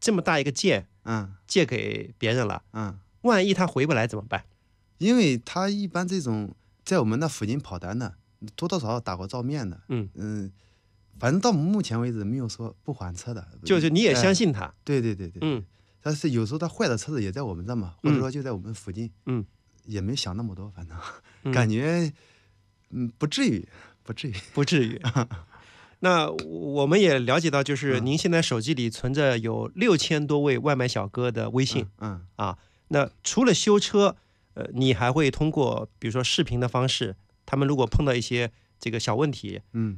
这么大一个件，借给别人了，万一他回不来怎么办？ 因为他一般这种在我们那附近跑单的，多多少少打过照面的，反正到目前为止没有说不还车的， 就是你也相信他， 对，但是有时候他坏的车子也在我们这嘛，或者说就在我们附近，也没想那么多，反正感觉，不至于。 那我们也了解到，就是您现在手机里存着有6000多位外卖小哥的微信，那除了修车，你还会通过比如说视频的方式，他们如果碰到一些这个小问题，